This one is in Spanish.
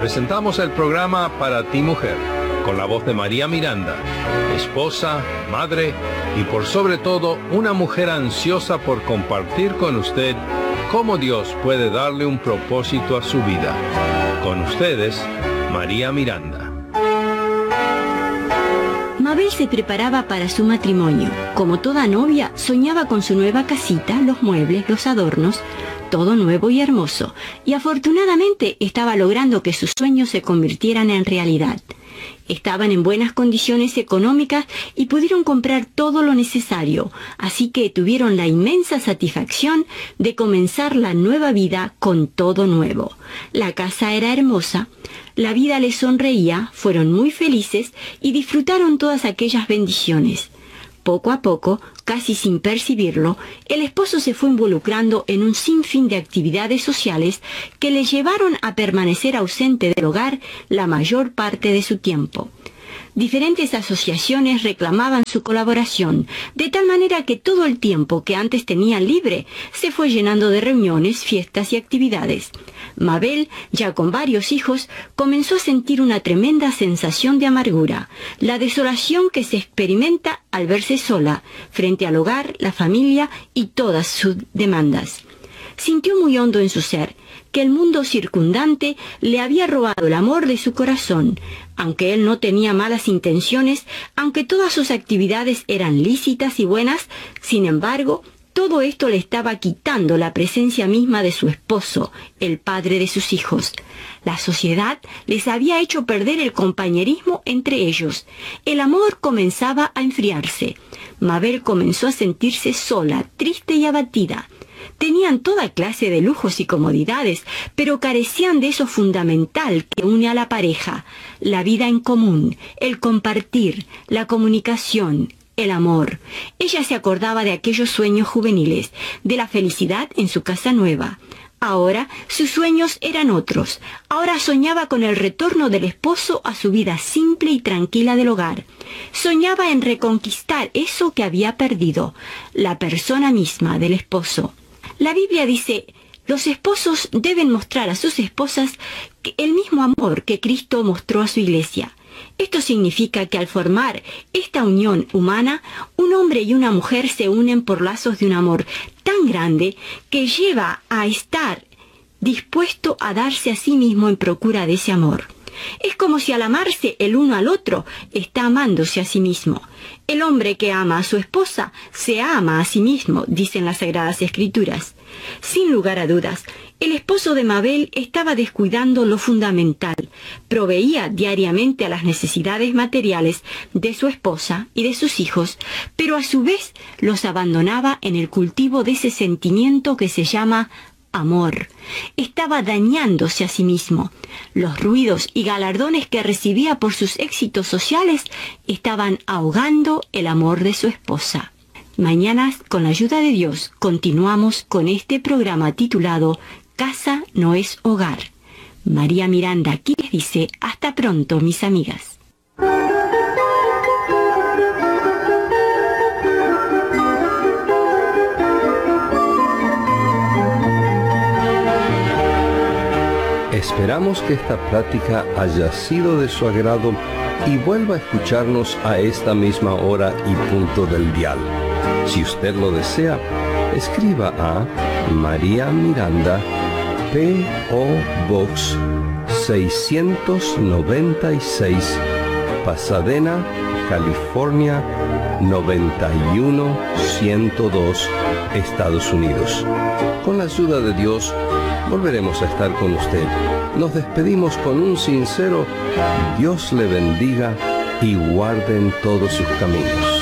presentamos el programa Para ti Mujer, con la voz de María Miranda, esposa, madre y por sobre todo una mujer ansiosa por compartir con usted cómo Dios puede darle un propósito a su vida. Con ustedes, María Miranda. Mabel se preparaba para su matrimonio. Como toda novia, soñaba con su nueva casita, los muebles, los adornos, todo nuevo y hermoso. Y afortunadamente estaba logrando que sus sueños se convirtieran en realidad. Estaban en buenas condiciones económicas y pudieron comprar todo lo necesario, así que tuvieron la inmensa satisfacción de comenzar la nueva vida con todo nuevo. La casa era hermosa, la vida les sonreía, fueron muy felices y disfrutaron todas aquellas bendiciones. Poco a poco, casi sin percibirlo, el esposo se fue involucrando en un sinfín de actividades sociales que le llevaron a permanecer ausente del hogar la mayor parte de su tiempo. Diferentes asociaciones reclamaban su colaboración, de tal manera que todo el tiempo que antes tenían libre se fue llenando de reuniones, fiestas y actividades. Mabel, ya con varios hijos, comenzó a sentir una tremenda sensación de amargura, la desolación que se experimenta al verse sola, frente al hogar, la familia y todas sus demandas. Sintió muy hondo en su ser que el mundo circundante le había robado el amor de su corazón, aunque él no tenía malas intenciones, aunque todas sus actividades eran lícitas y buenas. Sin embargo, todo esto le estaba quitando la presencia misma de su esposo, el padre de sus hijos. La sociedad les había hecho perder el compañerismo entre ellos. El amor comenzaba a enfriarse. Mabel comenzó a sentirse sola, triste y abatida. Tenían toda clase de lujos y comodidades, pero carecían de eso fundamental que une a la pareja: la vida en común, el compartir, la comunicación, el amor. Ella se acordaba de aquellos sueños juveniles, de la felicidad en su casa nueva. Ahora sus sueños eran otros. Ahora soñaba con el retorno del esposo a su vida simple y tranquila del hogar. Soñaba en reconquistar eso que había perdido, la persona misma del esposo. La Biblia dice: los esposos deben mostrar a sus esposas el mismo amor que Cristo mostró a su iglesia. Esto significa que al formar esta unión humana, un hombre y una mujer se unen por lazos de un amor tan grande que lleva a estar dispuesto a darse a sí mismo en procura de ese amor. Es como si al amarse el uno al otro, está amándose a sí mismo. El hombre que ama a su esposa se ama a sí mismo, dicen las Sagradas Escrituras. Sin lugar a dudas, el esposo de Mabel estaba descuidando lo fundamental. Proveía diariamente a las necesidades materiales de su esposa y de sus hijos, pero a su vez los abandonaba en el cultivo de ese sentimiento que se llama amor. Estaba dañándose a sí mismo. Los ruidos y galardones que recibía por sus éxitos sociales estaban ahogando el amor de su esposa. Mañana, con la ayuda de Dios, continuamos con este programa titulado Casa no es hogar. María Miranda aquí les dice: hasta pronto, mis amigas. Esperamos que esta plática haya sido de su agrado y vuelva a escucharnos a esta misma hora y punto del dial. Si usted lo desea, escriba a María Miranda, P.O. Box 696, Pasadena, California 91102, Estados Unidos. Con la ayuda de Dios, volveremos a estar con usted. Nos despedimos con un sincero Dios le bendiga y guarde en todos sus caminos.